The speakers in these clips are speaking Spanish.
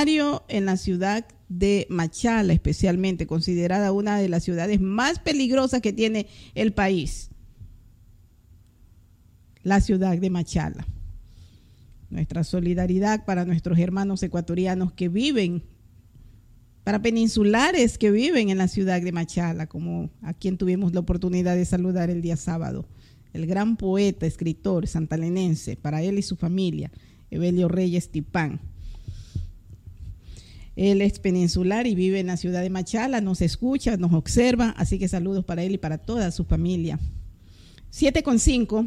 extraordinario en la ciudad de Machala, especialmente considerada una de las ciudades más peligrosas que tiene el país. La ciudad de Machala. Nuestra solidaridad para nuestros hermanos ecuatorianos que viven, para peninsulares que viven en la ciudad de Machala, como a quien tuvimos la oportunidad de saludar el día sábado, el gran poeta, escritor santalenense, para él y su familia, Evelio Reyes Tipán. Él es peninsular y vive en la ciudad de Machala, nos escucha, nos observa, así que saludos para él y para toda su familia. 7:05,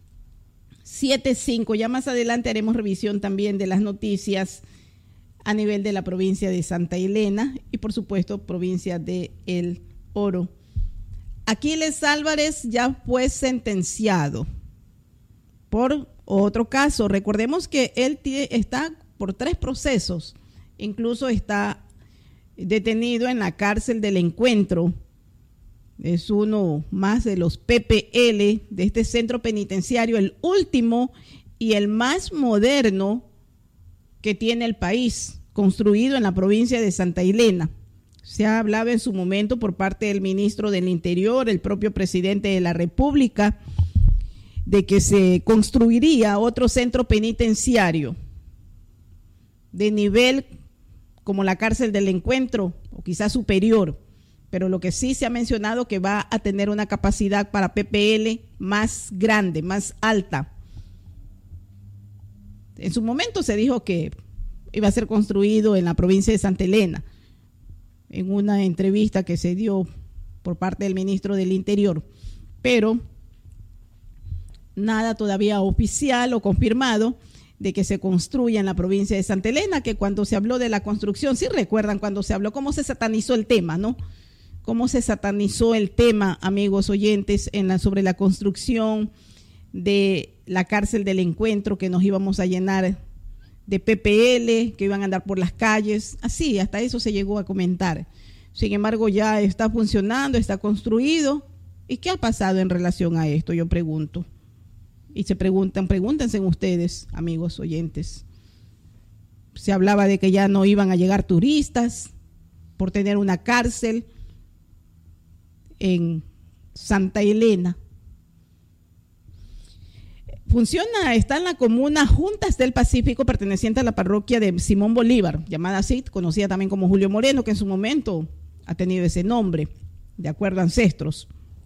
ya más adelante haremos revisión también de las noticias a nivel de la provincia de Santa Elena y por supuesto provincia de El Oro. Aquiles Álvarez ya fue sentenciado por otro caso. Recordemos que él está por 3 procesos. Incluso está detenido en la cárcel del Encuentro. Es uno más de los PPL de este centro penitenciario, el último y el más moderno que tiene el país, construido en la provincia de Santa Elena. Se ha hablado en su momento por parte del ministro del Interior, el propio presidente de la República, de que se construiría otro centro penitenciario de nivel como la cárcel del Encuentro o quizás superior, pero lo que sí se ha mencionado que va a tener una capacidad para PPL más grande, más alta. En su momento se dijo que iba a ser construido en la provincia de Santa Elena, en una entrevista que se dio por parte del ministro del Interior, pero nada todavía oficial o confirmado de que se construya en la provincia de Santa Elena, que cuando se habló de la construcción, sí recuerdan cuando se habló, cómo se satanizó el tema, ¿no? Cómo se satanizó el tema, amigos oyentes, sobre la construcción de la cárcel del Encuentro, que nos íbamos a llenar de PPL, que iban a andar por las calles, así, hasta eso se llegó a comentar. Sin embargo, ya está funcionando, está construido. ¿Y qué ha pasado en relación a esto? Yo pregunto. Y se pregúntense ustedes, amigos oyentes. Se hablaba de que ya no iban a llegar turistas por tener una cárcel en Santa Elena. Está en la comuna Juntas del Pacífico, perteneciente a la parroquia de Simón Bolívar, llamada así, conocida también como Julio Moreno, que en su momento ha tenido ese nombre, de acuerdo a ancestros.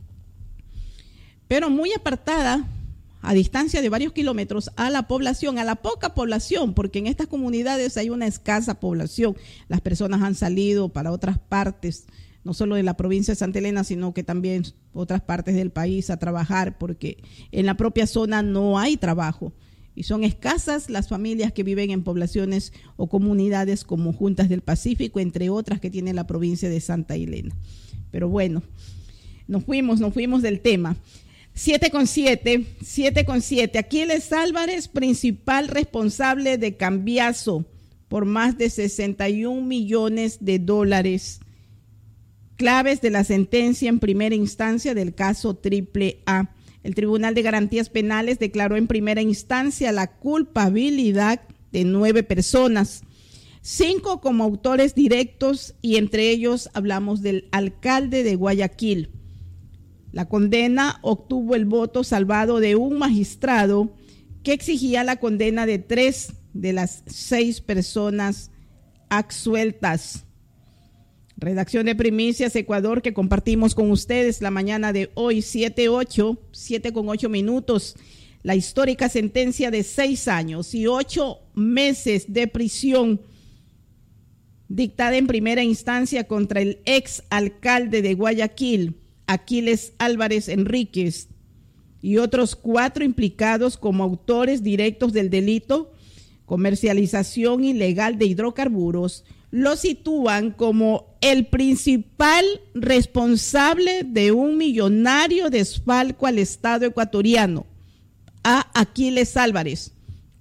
Pero muy apartada, a distancia de varios kilómetros, a la población, a la poca población, porque en estas comunidades hay una escasa población. Las personas han salido para otras partes, no solo de la provincia de Santa Elena, sino que también otras partes del país a trabajar, porque en la propia zona no hay trabajo. Y son escasas las familias que viven en poblaciones o comunidades como Juntas del Pacífico, entre otras que tiene la provincia de Santa Elena. Pero bueno, nos fuimos del tema. 7:07. Aquiles Álvarez, principal responsable de Cambiazo por más de $61 millones. Claves de la sentencia en primera instancia del caso AAA. El Tribunal de Garantías Penales declaró en primera instancia la culpabilidad de 9 personas, 5 como autores directos, y entre ellos hablamos del alcalde de Guayaquil. La condena obtuvo el voto salvado de un magistrado que exigía la condena de 3 de las 6 personas absueltas. Redacción de Primicias Ecuador, que compartimos con ustedes la mañana de hoy, 7:08. La histórica sentencia de 6 años y 8 meses de prisión dictada en primera instancia contra el ex alcalde de Guayaquil, Aquiles Álvarez Enríquez, y otros 4 implicados como autores directos del delito comercialización ilegal de hidrocarburos, lo sitúan como el principal responsable de un millonario desfalco al Estado ecuatoriano, a Aquiles Álvarez.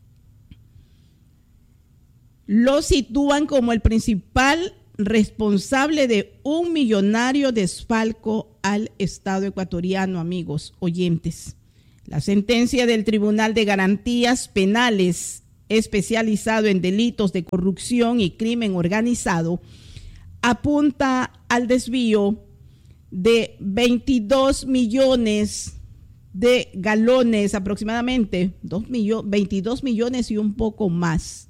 Lo sitúan como el principal responsable de un millonario desfalco al Estado ecuatoriano, amigos oyentes. La sentencia del Tribunal de Garantías Penales especializado en delitos de corrupción y crimen organizado, apunta al desvío de 22 millones de galones, aproximadamente 22 millones y un poco más,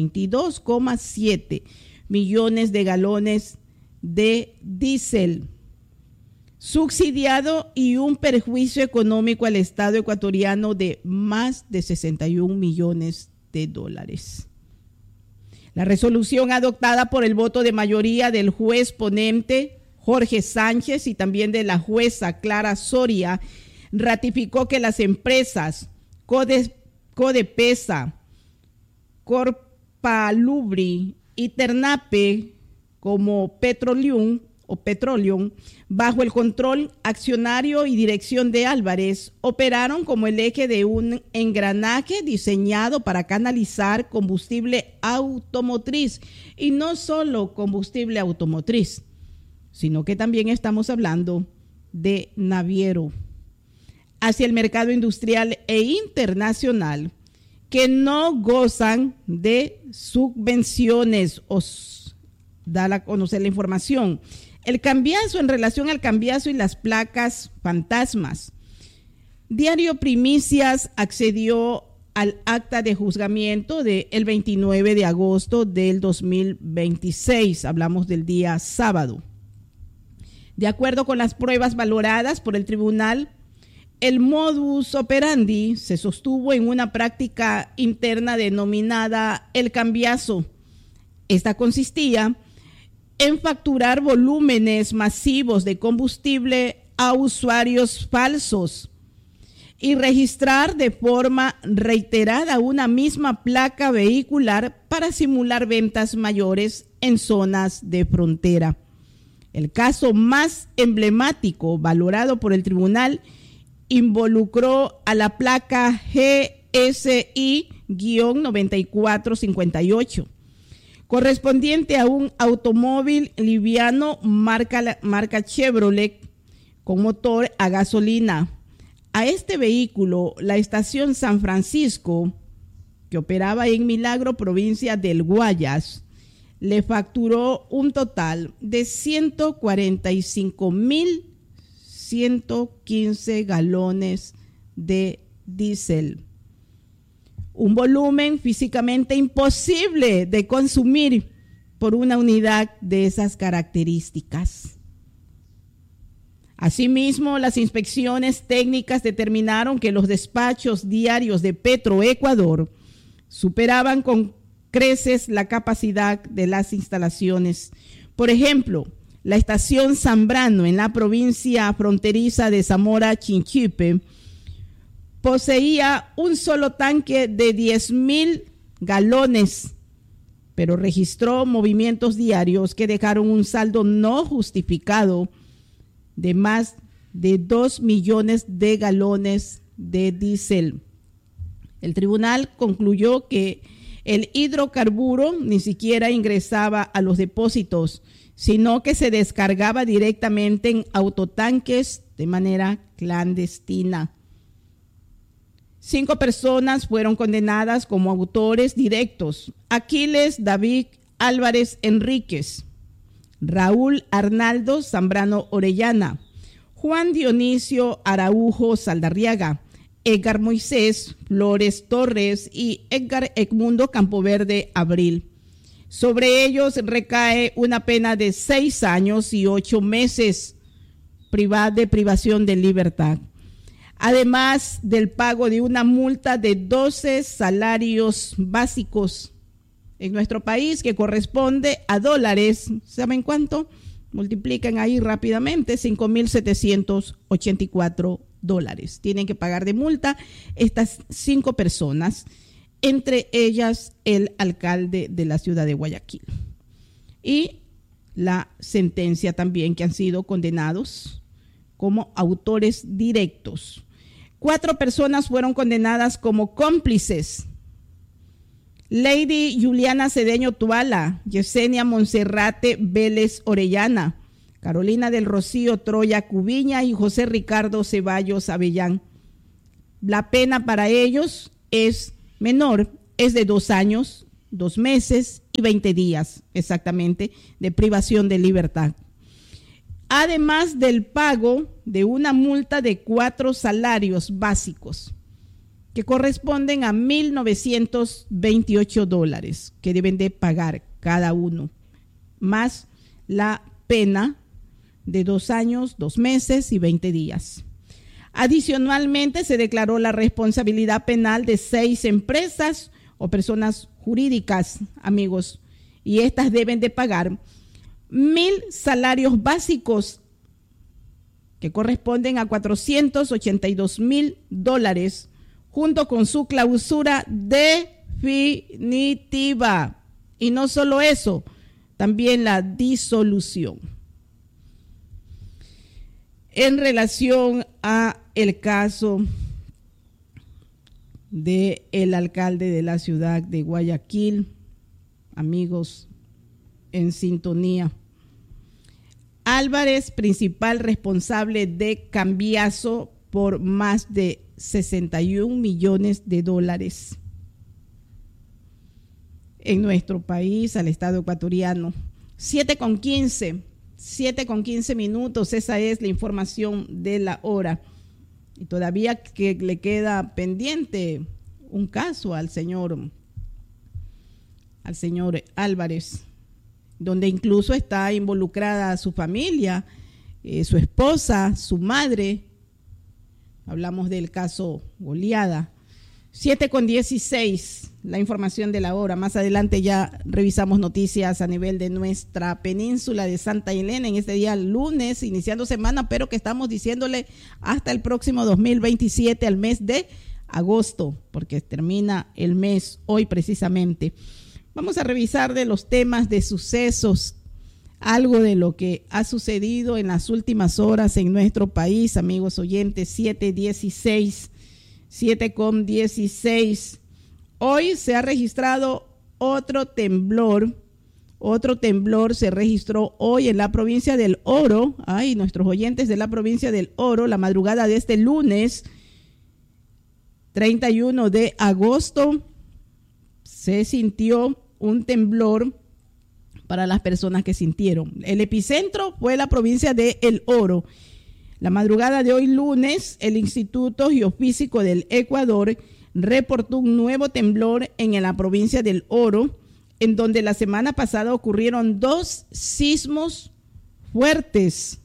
22,7 millones de galones de diésel subsidiado y un perjuicio económico al Estado ecuatoriano de más de 61 millones de dólares. La resolución adoptada por el voto de mayoría del juez ponente Jorge Sánchez y también de la jueza Clara Soria ratificó que las empresas Codepesa, Corpalubri y Ternape como Petroleum, bajo el control accionario y dirección de Álvarez, operaron como el eje de un engranaje diseñado para canalizar combustible automotriz, y no solo combustible automotriz, sino que también estamos hablando de naviero, hacia el mercado industrial e internacional, que no gozan de subvenciones. Os da a conocer la información. El cambiazo, en relación al cambiazo y las placas fantasmas. Diario Primicias accedió al acta de juzgamiento del 29 de agosto del 2026. Hablamos del día sábado. De acuerdo con las pruebas valoradas por el tribunal, el modus operandi se sostuvo en una práctica interna denominada el cambiazo. Esta consistía en facturar volúmenes masivos de combustible a usuarios falsos y registrar de forma reiterada una misma placa vehicular para simular ventas mayores en zonas de frontera. El caso más emblemático valorado por el tribunal involucró a la placa GSI-9458, correspondiente a un automóvil liviano marca Chevrolet con motor a gasolina. A este vehículo, la estación San Francisco, que operaba en Milagro, provincia del Guayas, le facturó un total de 145.115 galones de diésel. Un volumen físicamente imposible de consumir por una unidad de esas características. Asimismo, las inspecciones técnicas determinaron que los despachos diarios de Petroecuador superaban con creces la capacidad de las instalaciones. Por ejemplo, la estación Zambrano en la provincia fronteriza de Zamora Chinchipe poseía un solo tanque de 10.000 galones, pero registró movimientos diarios que dejaron un saldo no justificado de más de 2 millones de galones de diésel. El tribunal concluyó que el hidrocarburo ni siquiera ingresaba a los depósitos, sino que se descargaba directamente en autotanques de manera clandestina. 5 personas fueron condenadas como autores directos: Aquiles David Álvarez Enríquez, Raúl Arnaldo Zambrano Orellana, Juan Dionisio Araujo Saldarriaga, Edgar Moisés Flores Torres y Edgar Edmundo Campoverde Abril. Sobre ellos recae una pena de 6 años y 8 meses de privación de libertad, además del pago de una multa de 12 salarios básicos en nuestro país, que corresponde a dólares. ¿Saben cuánto? Multiplican ahí rápidamente: 5.784 dólares. Tienen que pagar de multa estas 5 personas, entre ellas el alcalde de la ciudad de Guayaquil. Y la sentencia también, que han sido condenados como autores directos. 4 personas fueron condenadas como cómplices: Lady Juliana Cedeño Tuala, Yesenia Monserrate Vélez Orellana, Carolina del Rocío Troya Cubiña y José Ricardo Ceballos Avellán. La pena para ellos es menor es de 2 años, 2 meses y 20 días exactamente de privación de libertad. Además del pago de una multa de 4 salarios básicos que corresponden a $1,928 que deben de pagar cada uno, más la pena de 2 años, 2 meses y 20 días. Adicionalmente, se declaró la responsabilidad penal de 6 empresas o personas jurídicas, amigos, y estas deben de pagar 1,000 salarios básicos que corresponden a $482,000 junto con su clausura definitiva. Y no solo eso, también la disolución. En relación a el caso del alcalde de la ciudad de Guayaquil, amigos en sintonía, Álvarez, principal responsable de Cambiazo por más de $61 millones en nuestro país, al estado ecuatoriano. 7:15 minutos, esa es la información de la hora. Y todavía que le queda pendiente un caso al señor Álvarez, donde incluso está involucrada su familia, su esposa, su madre. Hablamos del caso Goliada. 7:16, la información de la hora. Más adelante ya revisamos noticias a nivel de nuestra península de Santa Elena en este día lunes, iniciando semana, pero que estamos diciéndole hasta el próximo 2027, al mes de agosto, porque termina el mes hoy precisamente. Vamos a revisar de los temas de sucesos, algo de lo que ha sucedido en las últimas horas en nuestro país, amigos oyentes. 7:16. Hoy se ha registrado otro temblor se registró hoy en la provincia del Oro. Ay, nuestros oyentes de la provincia del Oro, la madrugada de este lunes 31 de agosto, se sintió un temblor para las personas que sintieron. El epicentro fue la provincia de El Oro. La madrugada de hoy lunes, el Instituto Geofísico del Ecuador reportó un nuevo temblor en la provincia del Oro, en donde la semana pasada ocurrieron 2 sismos fuertes.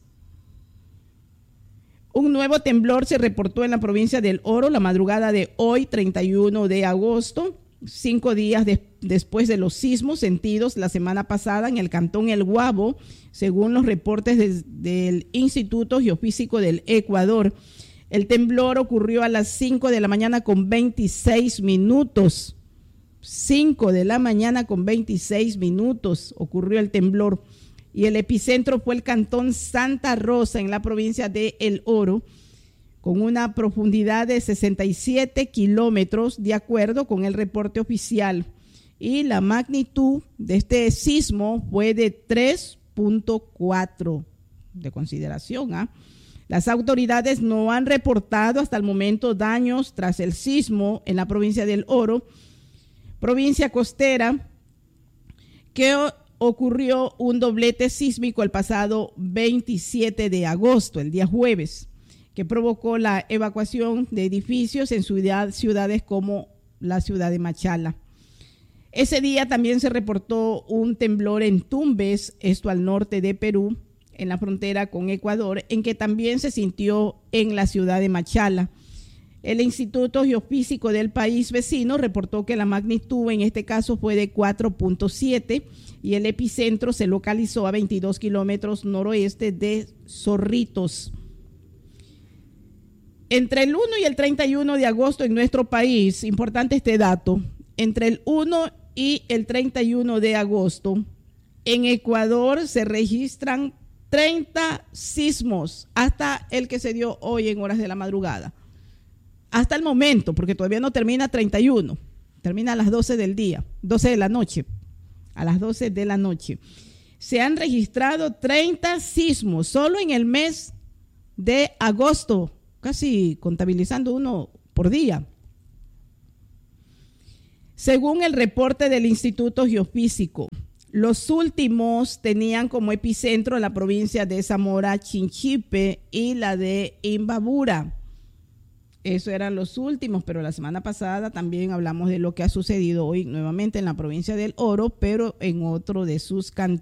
Un nuevo temblor se reportó en la provincia del Oro la madrugada de hoy, 31 de agosto, 5 días después de los sismos sentidos la semana pasada en el cantón El Guabo, según los reportes del Instituto Geofísico del Ecuador. El temblor ocurrió a las 5 de la mañana con 26 minutos. 5 de la mañana con 26 minutos ocurrió el temblor. Y el epicentro fue el cantón Santa Rosa en la provincia de El Oro, con una profundidad de 67 kilómetros, de acuerdo con el reporte oficial. Y la magnitud de este sismo fue de 3.4 de consideración. Las autoridades no han reportado hasta el momento daños tras el sismo en la provincia del Oro, provincia costera, que ocurrió un doblete sísmico el pasado 27 de agosto, el día jueves, que provocó la evacuación de edificios en ciudades como la ciudad de Machala. Ese día también se reportó un temblor en Tumbes, esto al norte de Perú, en la frontera con Ecuador, en que también se sintió en la ciudad de Machala. El Instituto Geofísico del país vecino reportó que la magnitud en este caso fue de 4.7 y el epicentro se localizó a 22 kilómetros noroeste de Zorritos. Entre el 1 y el 31 de agosto en nuestro país, importante este dato, entre el 1 y el 31 de agosto, en Ecuador se registran 30 sismos, hasta el que se dio hoy en horas de la madrugada. Hasta el momento, porque todavía no termina 31, termina a las 12 del día, 12 de la noche, a las 12 de la noche. Se han registrado 30 sismos solo en el mes de agosto, casi contabilizando uno por día. Según el reporte del Instituto Geofísico, los últimos tenían como epicentro la provincia de Zamora Chinchipe y la de Imbabura. Esos eran los últimos, pero la semana pasada también hablamos de lo que ha sucedido hoy nuevamente en la provincia del Oro, pero en otro de sus cantones.